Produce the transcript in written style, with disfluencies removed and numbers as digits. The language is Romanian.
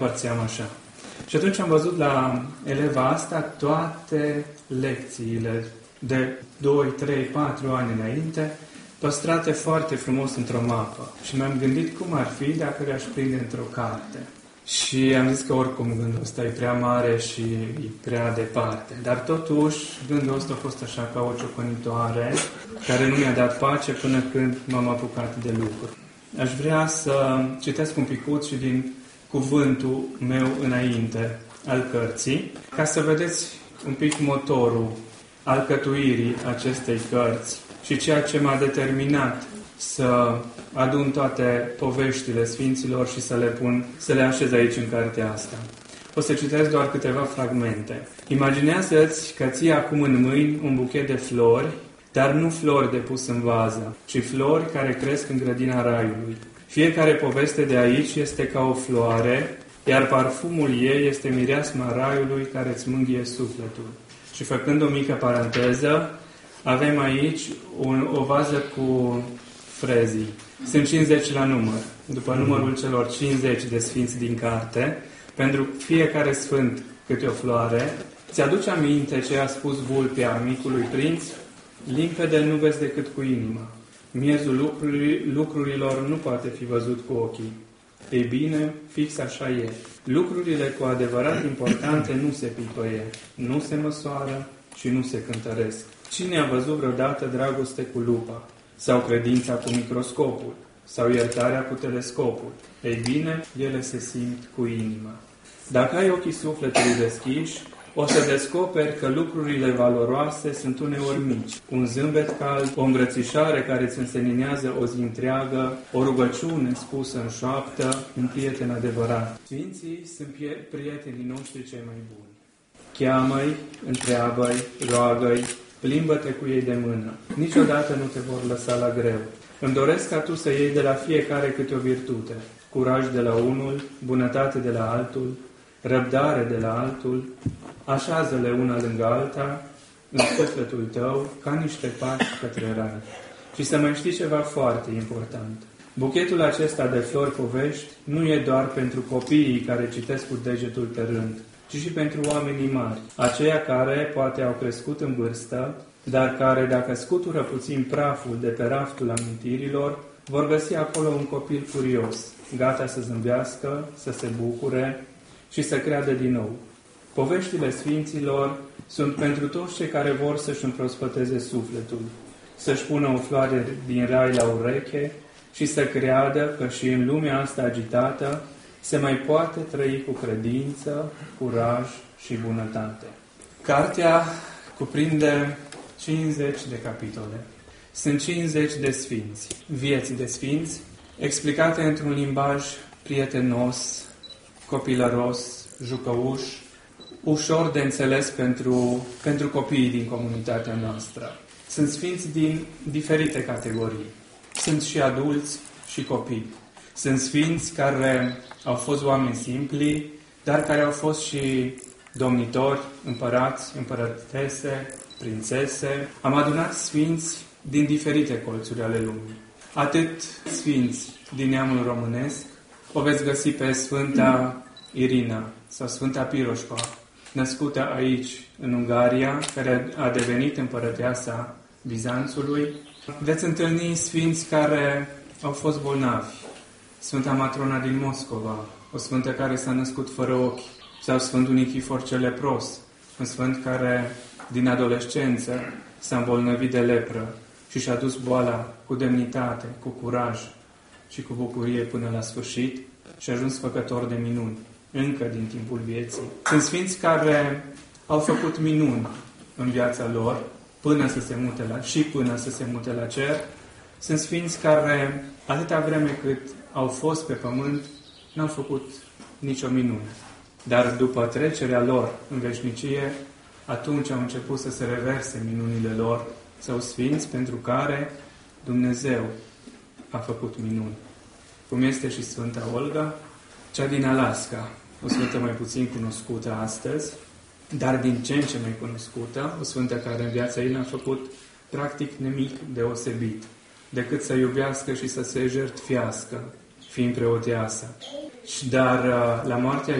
Părțeam așa. Și atunci am văzut la eleva asta toate lecțiile de 2, 3, 4 ani înainte, păstrate foarte frumos într-o mapă. Și mi-am gândit cum ar fi dacă le-aș prinde într-o carte. Și am zis că oricum gândul ăsta e prea mare și e prea departe. Dar totuși, gândul ăsta a fost așa ca o ciocănitoare care nu mi-a dat pace până când m-am apucat de lucru. Aș vrea să citesc un picuț și din cuvântul meu înainte al cărții, ca să vedeți un pic motorul alcătuirii acestei cărți și ceea ce m-a determinat să adun toate poveștile Sfinților și să le așez aici în cartea asta. O să citesc doar câteva fragmente. Imaginează-ți că ții acum în mâini un buchet de flori, dar nu flori de pus în vază, ci flori care cresc în grădina raiului. Fiecare poveste de aici este ca o floare, iar parfumul ei este mireasma raiului care îți mângâie sufletul. Și făcând o mică paranteză, avem aici o vază cu frezii. Sunt 50 la număr, după numărul celor 50 de sfinți din carte, pentru fiecare sfânt câte o floare. Ți-aduce aminte ce a spus vulpea micului prinț? Limpede nu vezi decât cu inima. Miezul lucrurilor nu poate fi văzut cu ochii. Ei bine, fix așa e. Lucrurile cu adevărat importante nu se pipăie, nu se măsoară și nu se cântăresc. Cine a văzut vreodată dragoste cu lupa? Sau credința cu microscopul? Sau iertarea cu telescopul? Ei bine, ele se simt cu inima. Dacă ai ochii sufletului deschiși, o să descoperi că lucrurile valoroase sunt uneori mici. Un zâmbet cald, o îmbrățișare care îți înseninează o zi întreagă, o rugăciune spusă în șoaptă, un prieten adevărat. Sfinții sunt prietenii noștri cei mai buni. Cheamă-i, întreabă-i, roagă-i, plimbă-te cu ei de mână. Niciodată nu te vor lăsa la greu. Îmi doresc ca tu să iei de la fiecare câte o virtute. Curaj de la unul, bunătate de la altul, răbdare de la altul, așează-le una lângă alta în sufletul tău ca niște pași către rai. Și să mai știi ceva foarte important. Buchetul acesta de flori povești nu e doar pentru copiii care citesc cu degetul pe rând, ci și pentru oamenii mari, aceia care poate au crescut în vârstă, dar care, dacă scutură puțin praful de pe raftul amintirilor, vor găsi acolo un copil curios, gata să zâmbească, să se bucure și să creadă din nou. Poveștile Sfinților sunt pentru toți cei care vor să-și împrospăteze sufletul, să-și pună o floare din rai la ureche și să creadă că și în lumea asta agitată se mai poate trăi cu credință, curaj și bunătate. Cartea cuprinde 50 de capitole. Sunt 50 de sfinți, vieți de sfinți, explicate într-un limbaj prietenos, copilăros, jucăuș, ușor de înțeles pentru copiii din comunitatea noastră. Sunt sfinți din diferite categorii. Sunt și adulți și copii. Sunt sfinți care au fost oameni simpli, dar care au fost și domnitori, împărați, împărătese, prințese. Am adunat sfinți din diferite colțuri ale lumii. Atât sfinți din neamul românesc, o veți găsi pe Sfânta Irina sau Sfânta Piroșca, născută aici, în Ungaria, care a devenit împărăteasa Bizanțului. Veți întâlni sfinți care au fost bolnavi. Sfânta Matrona din Moscova, o sfântă care s-a născut fără ochi, sau Sfântul Nichifor cel lepros, un sfânt care, din adolescență, s-a îmbolnăvit de lepră și și-a dus boala cu demnitate, cu curaj și cu bucurie până la sfârșit și a ajuns făcător de minuni, încă din timpul vieții. Sunt sfinți care au făcut minuni în viața lor, până să se mute la cer. Sunt sfinți care, atâta vreme cât au fost pe pământ, n-au făcut nicio minune. Dar după trecerea lor în veșnicie, atunci au început să se reverse minunile lor. Sau sfinți pentru care Dumnezeu a făcut minuni. Cum este și Sfânta Olga, cea din Alaska, o sfântă mai puțin cunoscută astăzi, dar din ce în ce mai cunoscută, o sfântă care în viața ei n-a făcut practic nimic deosebit, decât să iubească și să se jertfească, fiind preoteasă. Dar la moartea